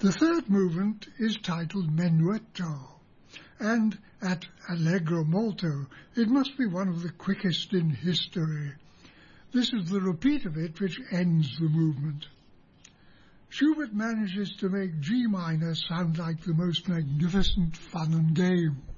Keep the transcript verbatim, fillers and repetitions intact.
The third movement is titled Menuetto, and at Allegro molto it must be one of the quickest in history. This is the repeat of it which ends the movement. Schubert manages to make G minor sound like the most magnificent fun and game.